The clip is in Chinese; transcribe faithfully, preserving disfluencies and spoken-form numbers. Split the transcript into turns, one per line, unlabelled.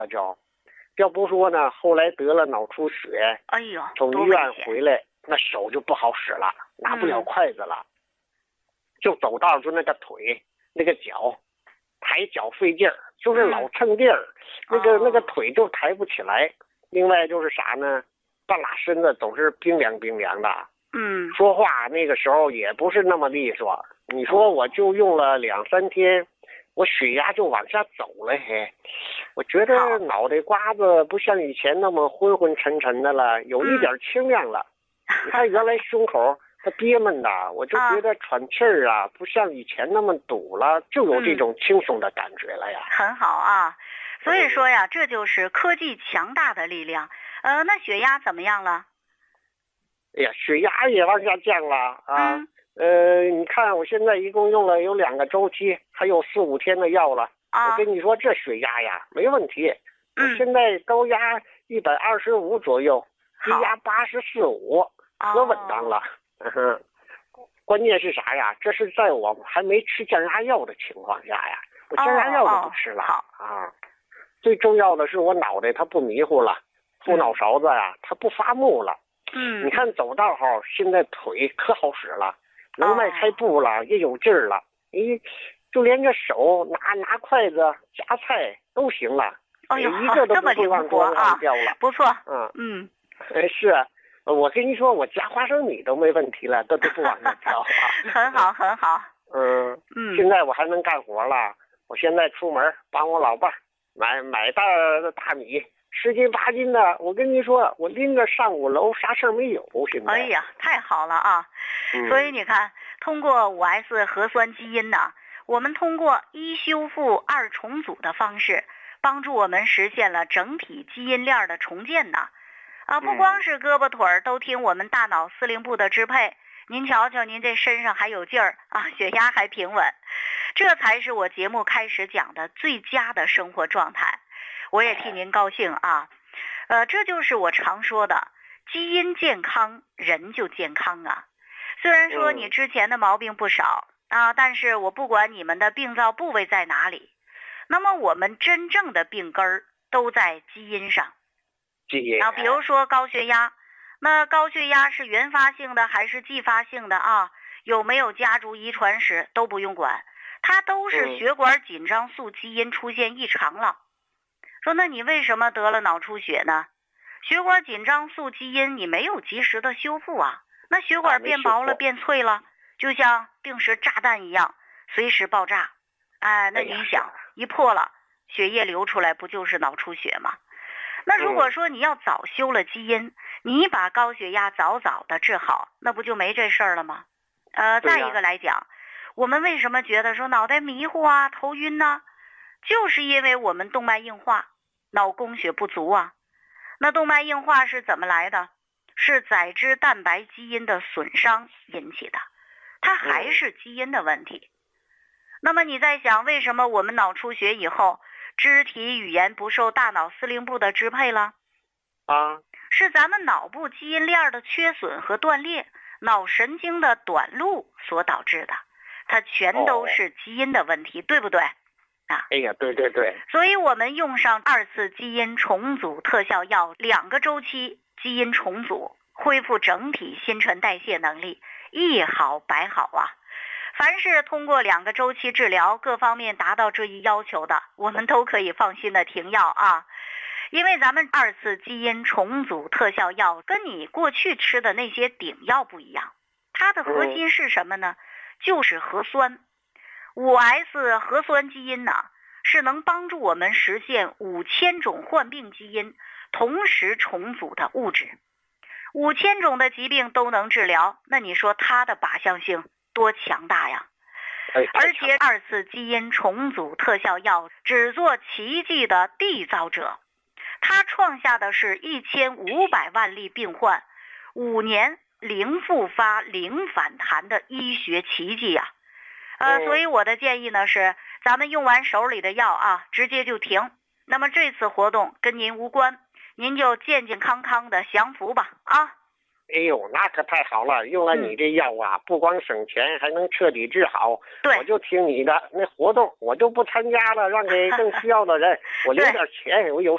就，要不说呢，后来得了脑出血，
哎呦，
从医院回来，那手就不好使了，拿不了筷子了，嗯、就走道就那个腿那个脚，抬脚费劲儿，就是老蹭地儿，嗯、那个、哦、那个腿就抬不起来。另外就是啥呢，半拉身子总是冰凉冰凉的，
嗯，
说话那个时候也不是那么利索。你说我就用了两三天，我血压就往下走了嘿，我觉得脑袋瓜子不像以前那么昏昏沉沉的了，有一点清亮了。嗯、你看原来胸口它憋闷的，我就觉得喘气儿啊，不像以前那么堵了，就有这种轻松的感觉了呀。
嗯、很好啊，所以说呀，这就是科技强大的力量。呃，那血压怎么样了？
哎呀，血压也往下降了啊。
嗯
呃，你看我现在一共用了有两个周期，还有四五天的药了。
啊，
我跟你说这血压呀没问题，嗯、我现在高压一百二十五左右，低压八十四五，可稳当了。哦、关键是啥呀？这是在我还没吃降压药的情况下呀，我降压药都不吃了、
哦
哦、啊。最重要的是我脑袋它不迷糊了，后脑勺子呀、啊、它不发木了。
嗯，
你看走道哈，现在腿可好使了。能迈开步了，哦、也有劲儿了，咦，就连着手拿拿筷子夹菜都行了，
哎呦，
一个都不会往桌子上掉了，
啊、不错，
嗯
嗯，
呃是，我跟你说，我夹花生米都没问题了，都都不往下掉啊，
很好很好，
嗯
嗯，
现在我还能干活了，我现在出门帮我老伴买买袋大米。十斤八斤的，我跟你说，我拎着上五楼，啥事儿没有。现在，
哎呀，太好了啊！
嗯、
所以你看，通过五 S 核酸基因呢，我们通过一修复二重组的方式，帮助我们实现了整体基因链的重建呢。啊，不光是胳膊腿儿都听我们大脑司令部的支配，您瞧瞧，您这身上还有劲儿啊，血压还平稳，这才是我节目开始讲的最佳的生活状态。我也替您高兴啊，呃，这就是我常说的，基因健康，人就健康啊。虽然说你之前的毛病不少啊，但是我不管你们的病灶部位在哪里，那么我们真正的病根儿都在基因上。
基因
啊，比如说高血压，那高血压是原发性的还是继发性的啊？有没有家族遗传史都不用管，它都是血管紧张素基因出现异常了。说那你为什么得了脑出血呢？血管紧张素基因你没有及时的修复啊，那血管变薄了变脆了，就像定时炸弹一样，随时爆炸。哎，那你想一破了，血液流出来不就是脑出血吗？那如果说你要早修了基因，你把高血压早早的治好，那不就没这事儿了吗？呃，再一个来讲，我们为什么觉得说脑袋迷糊啊、头晕呢？就是因为我们动脉硬化，脑供血不足啊。那动脉硬化是怎么来的？是载脂蛋白基因的损伤引起的，它还是基因的问题。那么你在想，为什么我们脑出血以后，肢体语言不受大脑司令部的支配了？
啊，
是咱们脑部基因链的缺损和断裂，脑神经的短路所导致的，它全都是基因的问题，哦、对不对？啊，
哎呀，对对对。
所以我们用上二次基因重组特效药，两个周期基因重组，恢复整体新陈代谢能力，一好百好啊！凡是通过两个周期治疗，各方面达到这一要求的，我们都可以放心的停药啊。因为咱们二次基因重组特效药跟你过去吃的那些顶药不一样，它的核心是什么呢？就是核酸。五 S 核酸基因呢，是能帮助我们实现五千种患病基因同时重组的物质，五千种的疾病都能治疗，那你说它的靶向性多强大呀！而且二次基因重组特效药只做奇迹的缔造者，它创下的是一千五百万例病患五年零复发零反弹的医学奇迹呀、啊！呃，所以我的建议呢是，咱们用完手里的药啊，直接就停。那么这次活动跟您无关，您就健健康康的享福吧啊！
哎呦，那可太好了！用了你这药啊，嗯、不光省钱，还能彻底治好。
对，
我就听你的那活动，我就不参加了，让给更需要的人。我留点钱，我有